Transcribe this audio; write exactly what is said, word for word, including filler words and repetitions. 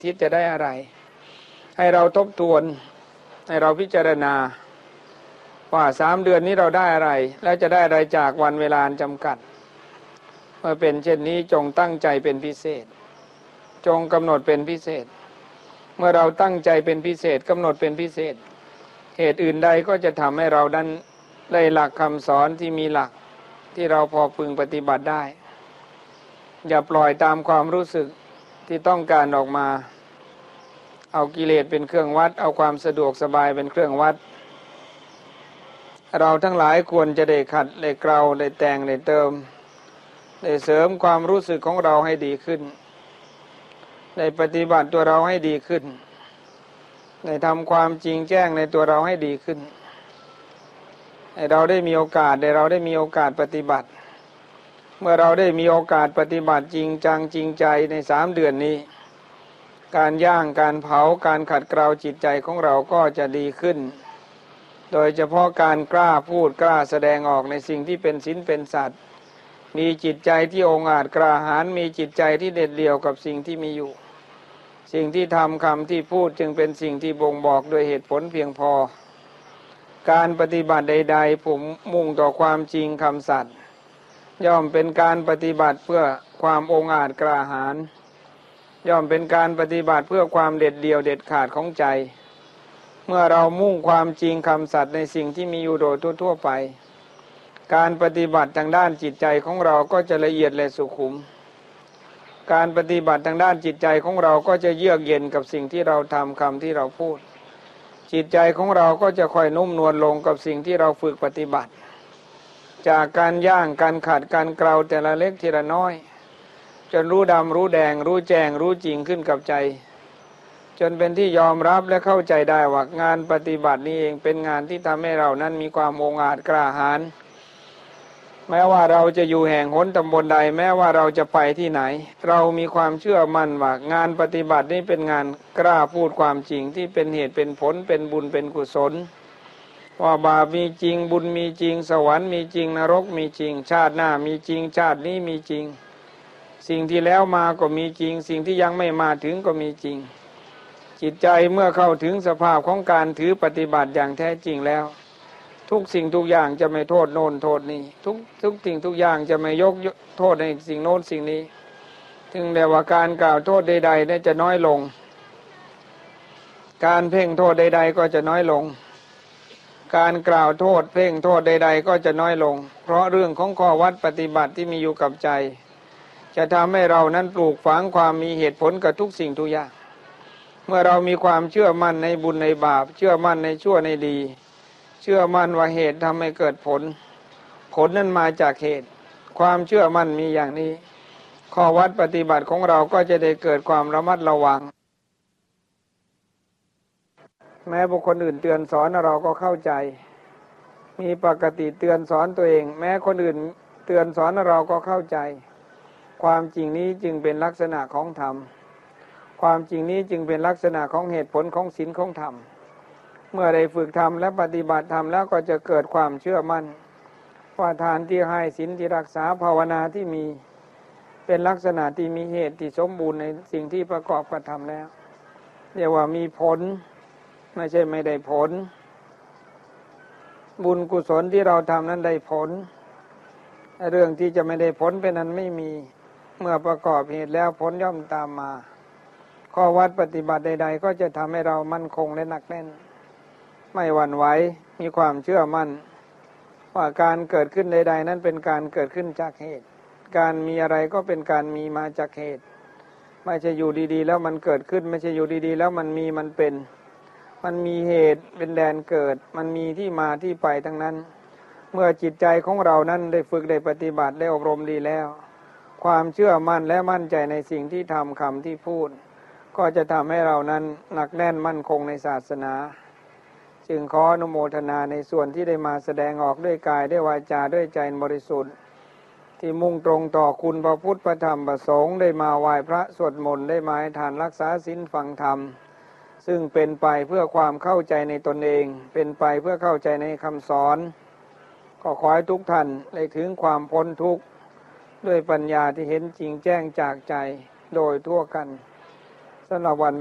ทิศจะได้อะไรให้เราทบทวนให้เราพิจารณาว่าสามเดือนนี้เราได้อะไรแล้วจะได้อะไรจากวันเวลาจำกัดเมื่อเป็นเช่นนี้จงตั้งใจเป็นพิเศษจงกำหนดเป็นพิเศษเมื่อเราตั้งใจเป็นพิเศษกำหนดเป็นพิเศษเหตุอื่นใดก็จะทำให้เรานั้นได้หลักคำสอนที่มีหลักที่เราพอพึงปฏิบัติได้อย่าปล่อยตามความรู้สึกที่ต้องการออกมาเอากิเลสเป็นเครื่องวัดเอาความสะดวกสบายเป็นเครื่องวัดเราทั้งหลายควรจะได้ขัดได้เกลาได้แต่งได้เติมได้เสริมความรู้สึกของเราให้ดีขึ้นได้ปฏิบัติตัวเราให้ดีขึ้นได้ทำความจริงแจ้งในตัวเราให้ดีขึ้นให้เราได้มีโอกาสได้เราได้มีโอกาสปฏิบัติเมื่อเราได้มีโอกาสปฏิบัติจริงจังจริงใจในสามเดือนนี้การย่างการเผาการขัดเกลาจิตใจของเราก็จะดีขึ้นโดยเฉพาะการกล้าพูดกล้าแสดงออกในสิ่งที่เป็นศีลเป็นสัตว์มีจิตใจที่องอาจกล้าหาญมีจิตใจที่เด็ดเดี่ยวกับสิ่งที่มีอยู่สิ่งที่ทำคำที่พูดจึงเป็นสิ่งที่บ่งบอกด้วยเหตุผลเพียงพอการปฏิบัติใดๆผมมุ่งต่อความจริงคำสัตย์ย่อมเป็นการปฏิบัติเพื่อความองอาจกล้าหาญย่อมเป็นการปฏิบัติเพื่อความเด็ดเดี่ยวเด็ดขาดของใจเมื่อเรามุ่งความจริงคำสัตย์ในสิ่งที่มีอยู่โดยทั่วๆไปการปฏิบัติทางด้านจิตใจของเราก็จะละเอียดและสุขุมการปฏิบัติทางด้านจิตใจของเราก็จะเยือกเย็นกับสิ่งที่เราทำคำที่เราพูดจิตใจของเราก็จะค่อยนุ่มนวลลงกับสิ่งที่เราฝึกปฏิบัติจากการย่างการขัดการเกลาแต่ละเล็กทีละน้อยจนรู้ดำรู้แดงรู้แจ้งรู้จริงขึ้นกับใจจนเป็นที่ยอมรับและเข้าใจได้ว่างานปฏิบัตินี้เองเป็นงานที่ทำให้เรานั้นมีความองอาจกล้าหาญแม้ว่าเราจะอยู่แห่งหนตำบลใดแม้ว่าเราจะไปที่ไหนเรามีความเชื่อมั่นว่างานปฏิบัตินี้เป็นงานกล้าพูดความจริงที่เป็นเหตุเป็นผลเป็นบุญเป็นกุศลว่าบาปมีจริงบุญมีจริงสวรรค์มีจริงนรกมีจริงชาติหน้ามีจริงชาตินี้มีจริงสิ่งที่แล้วมาก็มีจริงสิ่งที่ยังไม่มาถึงก็มีจริงจิตใจเมื่อเข้าถึงสภาพของการถือปฏิบัติอย่างแท้จริงแล้วทุกสิ่งทุกอย่างจะไม่โทษโน่นโทษนี้ทุกทุกสิ่งทุกอย่างจะไม่ยกโทษในสิ่งโน้นสิ่งนี้ถึงแต่ว่าการกล่าวโทษใดๆเนี่ยจะน้อยลงการเพ่งโทษใดๆก็จะน้อยลงการกล่าวโทษเพ่งโทษใดๆก็จะน้อยลงเพราะเรื่องของข้อวัดปฏิบัติที่มีอยู่กับใจจะทำให้เรานั้นปลูกฝังความมีเหตุผลกับทุกสิ่งทุกอย่างเมื่อเรามีความเชื่อมั่นในบุญในบาปเชื่อมั่นในชั่วในดีเชื่อมั่นว่าเหตุทำให้เกิดผลผลนั้นมาจากเหตุความเชื่อมั่นมีอย่างนี้ข้อวัดปฏิบัติของเราก็จะได้เกิดความระมัดระวังแม้บุคคลอื่นเตือนสอนเราก็เข้าใจมีปกติเตือนสอนตัวเองแม้คนอื่นเตือนสอนเราก็เข้าใจความจริงนี้จึงเป็นลักษณะของธรรมความจริงนี้จึงเป็นลักษณะของเหตุผลของศีลของธรรมเมื่อได้ฝึกธรรมและปฏิบัติธรรมแล้วก็จะเกิดความเชื่อมั่นว่าทานที่ให้ศีลที่รักษาภาวนาที่มีเป็นลักษณะที่มีเหตุที่สมบูรณ์ในสิ่งที่ประกอบกระทำแล้วเรียกว่ามีผลไม่ใช่ไม่ได้ผลบุญกุศลที่เราทำนั้นได้ผลเรื่องที่จะไม่ได้ผลเป็นนั้นไม่มีเมื่อประกอบเหตุแล้วผลย่อมตามมาข้อวัดปฏิบัติใดๆก็จะทำให้เรามั่นคงและหนักแน่นไม่หวั่นไหวมีความเชื่อมั่นว่าการเกิดขึ้นใดๆนั้นเป็นการเกิดขึ้นจากเหตุการมีอะไรก็เป็นการมีมาจากเหตุไม่ใช่อยู่ดีๆแล้วมันเกิดขึ้นไม่ใช่อยู่ดีๆแล้วมันมีมันเป็นมันมีเหตุเป็นแดนเกิดมันมีที่มาที่ไปทั้งนั้นเมื่อจิตใจของเรานั้นได้ฝึกได้ปฏิบัติได้อบรมดีแล้วความเชื่อมั่นและมั่นใจในสิ่งที่ทำคำที่พูดก็จะทำให้เรานั้นหนักแน่นมั่นคงในศาสนาจึงขออนุโมทนาในส่วนที่ได้มาแสดงออกด้วยกายด้วยวาจาด้วยใจบริสุทธิ์ที่มุ่งตรงต่อคุณพระพุทธพระธรรมพระสงฆ์ได้มาไหว้พระสวดมนต์ได้มาให้ทานรักษาศีลฟังธรรมซึ่งเป็นไปเพื่อความเข้าใจในตนเองเป็นไปเพื่อเข้าใจในคำสอนก็ขอให้ทุกท่านได้ถึงความพ้นทุกข์ด้วยปัญญาที่เห็นจริงแจ้งจากใจโดยทั่วกันสำหรับวัน